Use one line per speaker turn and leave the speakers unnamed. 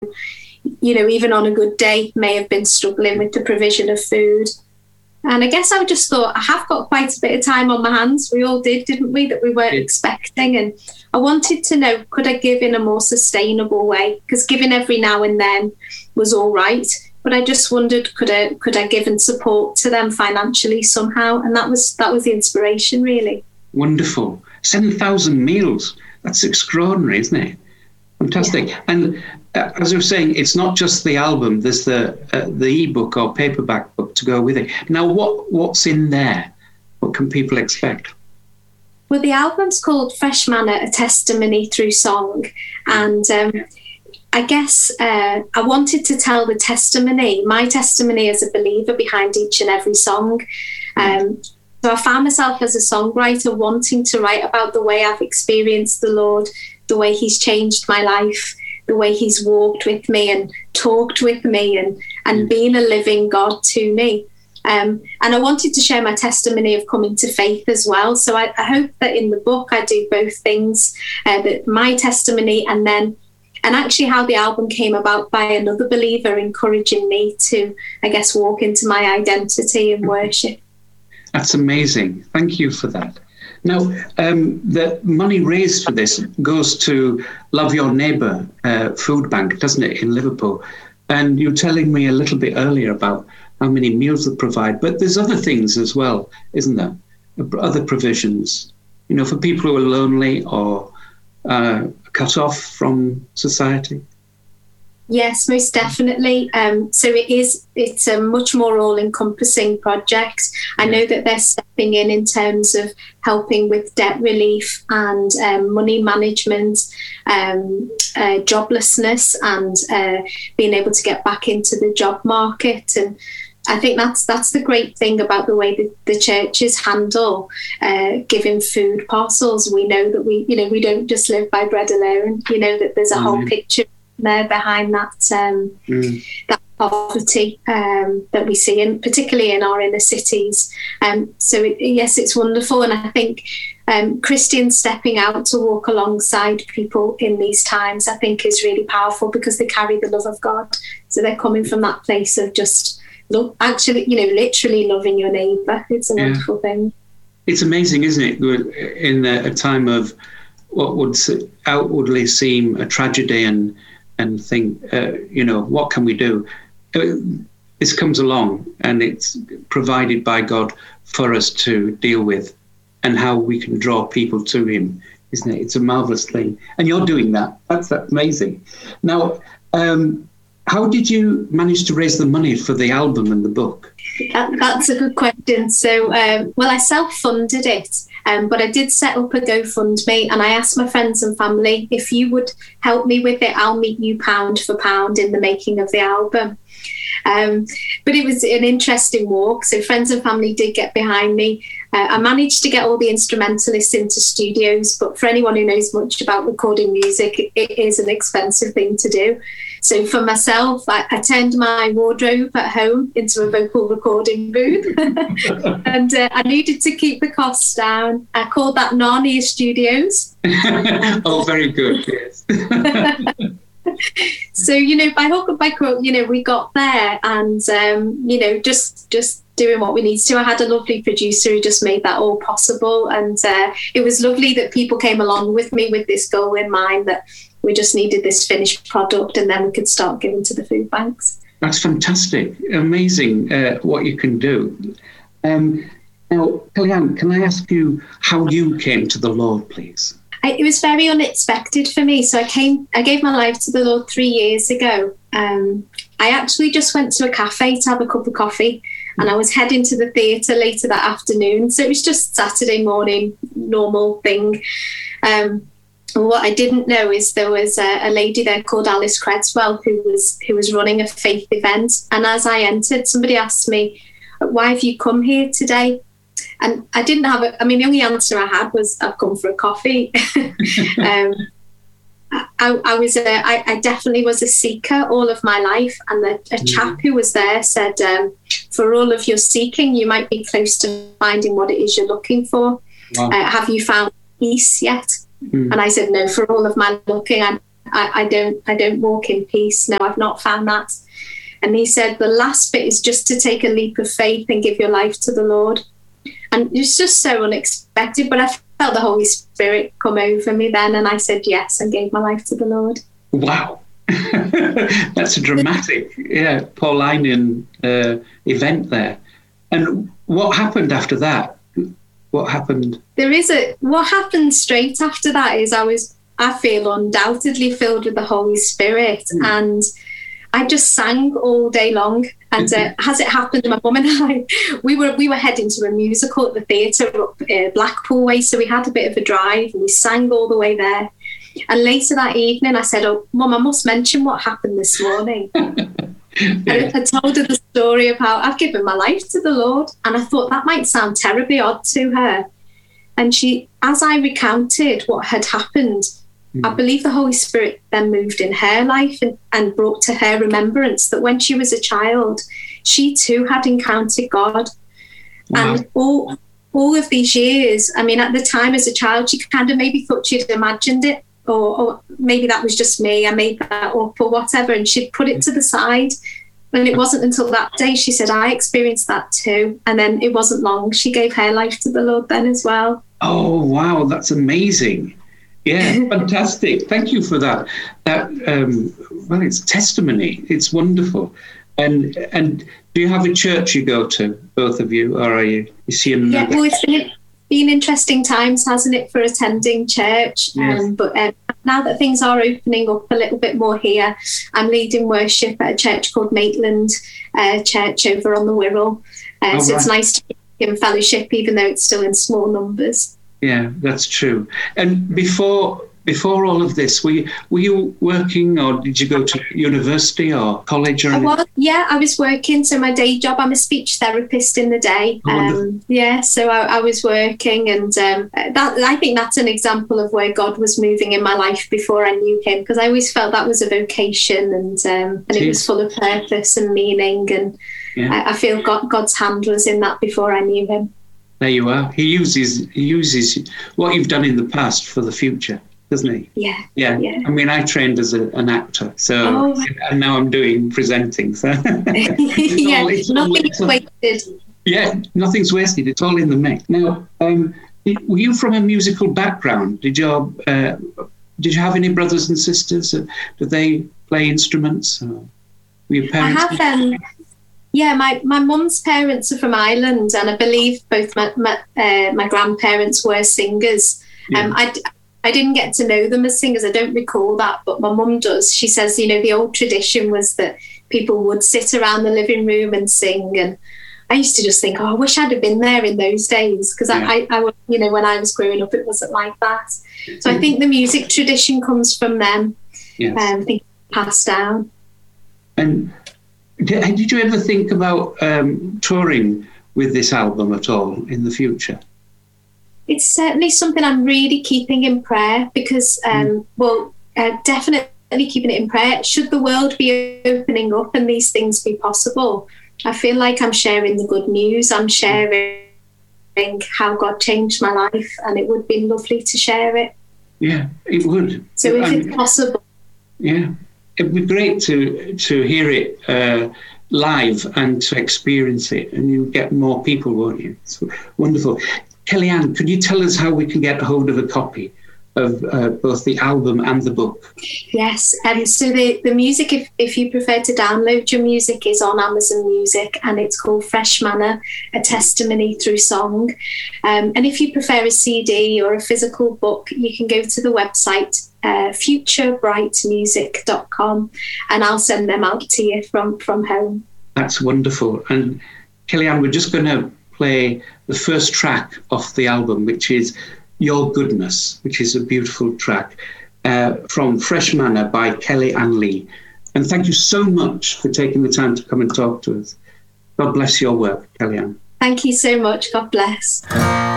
even on a good day, may have been struggling with the provision of food. And I guess I just thought, I have got quite a bit of time on my hands. We all did, didn't we, that we weren't expecting. And I wanted to know, could I give in a more sustainable way? Because giving every now and then was all right. But I just wondered, could I give and support to them financially somehow? And that was the inspiration, really.
Wonderful. 7,000 meals. That's extraordinary, isn't it? Fantastic. Yeah. And as I was saying, it's not just the album. There's the ebook or paperback book to go with it. Now, what's in there? What can people expect?
Well, the album's called Fresh Manna, A Testimony Through Song. And I guess I wanted to tell the testimony, my testimony as a believer behind each and every song. So I found myself as a songwriter wanting to write about the way I've experienced the Lord, the way he's changed my life, the way he's walked with me and talked with me and been a living God to me. And I wanted to share my testimony of coming to faith as well. So I hope that in the book I do both things, that my testimony and actually how the album came about by another believer encouraging me to, I guess, walk into my identity and worship.
That's amazing. Thank you for that. Now, the money raised for this goes to Love Your Neighbour Food Bank, doesn't it, in Liverpool? And you were telling me a little bit earlier about how many meals they provide, but there's other things as well, isn't there? Other provisions, for people who are lonely or cut off from society.
Yes, most definitely. So it's a much more all-encompassing project. I know that they're stepping in terms of helping with debt relief and money management, joblessness and being able to get back into the job market. And I think that's the great thing about the way that the churches handle giving food parcels. We know that we don't just live by bread alone. That there's a whole picture there behind that poverty that we see, and particularly in our inner cities. So it's wonderful, and I think Christians stepping out to walk alongside people in these times, I think, is really powerful because they carry the love of God. So they're coming from that place of just literally loving your neighbour. It's a wonderful thing.
It's amazing, isn't it? In a time of what would outwardly seem a tragedy and think, what can we do? This comes along and it's provided by God for us to deal with, and how we can draw people to him, isn't it? It's a marvellous thing. And you're doing that. That's amazing. Now, how did you manage to raise the money for the album and the book?
That's a good question. So, I self-funded it. But I did set up a GoFundMe, and I asked my friends and family, if you would help me with it, I'll meet you pound for pound in the making of the album. But it was an interesting walk. So friends and family did get behind me. I managed to get all the instrumentalists into studios, but for anyone who knows much about recording music, it is an expensive thing to do. So for myself, I turned my wardrobe at home into a vocal recording booth and I needed to keep the costs down. I called that Narnia Studios.
Oh, very good, yes.
So, by hook or by crook, we got there and, just doing what we needed to. I had a lovely producer who just made that all possible. And it was lovely that people came along with me with this goal in mind, that we just needed this finished product and then we could start giving to the food banks.
That's fantastic. Amazing what you can do. Now, Kellyanne, can I ask you how you came to the Lord, please?
It was very unexpected for me. So I gave my life to the Lord 3 years ago. I actually just went to a cafe to have a cup of coffee, and I was heading to the theatre later that afternoon. So it was just Saturday morning, normal thing. What I didn't know is there was a lady there called Alice Credswell who was running a faith event. And as I entered, somebody asked me, "Why have you come here today?" And I didn't have the only answer I had was, "I've come for a coffee." I definitely was a seeker all of my life. And a chap who was there said, "For all of your seeking, you might be close to finding what it is you're looking for. Wow. Have you found peace yet?" And I said, "No, for all of my looking, I don't walk in peace. No, I've not found that. And he said, the last bit is just to take a leap of faith and give your life to the Lord. And it's just so unexpected, but I felt the Holy Spirit come over me then, and I said yes and gave my life to the Lord.
Wow. That's a dramatic, Paulinian event there. And what happened after that? What happened?
What happened straight after that is I feel undoubtedly filled with the Holy Spirit, and I just sang all day long. And as it happened, my mum and I, we were heading to a musical at the theatre up Blackpool way, so we had a bit of a drive, and we sang all the way there. And later that evening, I said, "Oh, Mum, I must mention what happened this morning." I told her the story of how I've given my life to the Lord, and I thought that might sound terribly odd to her. And she, as I recounted what had happened, I believe the Holy Spirit then moved in her life and brought to her remembrance that when she was a child, she too had encountered God. Wow. And all of these years, I mean, at the time as a child, she kind of maybe thought she'd imagined it, or maybe that was just me, I made that up or whatever, and she'd put it to the side. And it wasn't until that day she said, I experienced that too. And then it wasn't long, she gave her life to the Lord then as well.
Oh, wow, that's amazing. Yeah, fantastic. Thank you for that. Well, it's testimony. It's wonderful. And do you have a church you go to, both of you, or are you see another?
Yeah, well, it's been interesting times, hasn't it, for attending church? Yes. But now that things are opening up a little bit more here, I'm leading worship at a church called Maitland Church over on the Wirral. So right. It's nice to be in fellowship, even though it's still in small numbers.
Yeah, that's true. And before all of this, were you working, or did you go to student or college or anything?
I was working. So my day job, I'm a speech therapist in the day. So I was working, and that I think that's an example of where God was moving in my life before I knew Him, because I always felt that was a vocation, and it was full of purpose and meaning, and I feel God's hand was in that before I knew Him.
There you are. He uses what you've done in the past for the future, doesn't he?
Yeah.
I mean, I trained as an actor, and now I'm doing presenting. So nothing's wasted. Yeah, nothing's wasted. It's all in the mix. Now, were you from a musical background? Did you have any brothers and sisters? Did they play instruments? Or were your parents?
I have. Yeah, my mum's parents are from Ireland, and I believe both my grandparents were singers. Yeah. I didn't get to know them as singers. I don't recall that, but my mum does. She says, the old tradition was that people would sit around the living room and sing, and I used to just think, I wish I'd have been there in those days, because I when I was growing up, it wasn't like that. So I think the music tradition comes from them. Yes. I think passed down.
And did you ever think about touring with this album at all in the future?
It's certainly something I'm really keeping in prayer, because, definitely keeping it in prayer. Should the world be opening up and these things be possible, I feel like I'm sharing the good news. I'm sharing how God changed my life, and it would be lovely to share it.
Yeah, it would.
So if it's possible.
Yeah. It'd be great to hear it live and to experience it, and you get more people, won't you? It's wonderful. Kellyanne, could you tell us how we can get hold of a copy of both the album and the book?
Yes. So the music, if you prefer to download your music, is on Amazon Music, and it's called Fresh Manna, A Testimony Through Song. And if you prefer a CD or a physical book, you can go to the website futurebrightmusic.com, and I'll send them out to you from home.
That's wonderful. And Kellyanne, we're just going to play the first track off the album, which is Your Goodness, which is a beautiful track from Fresh Manna by Kellyanne Lee. And thank you so much for taking the time to come and talk to us. God bless your work, Kellyanne.
Thank you so much. God bless.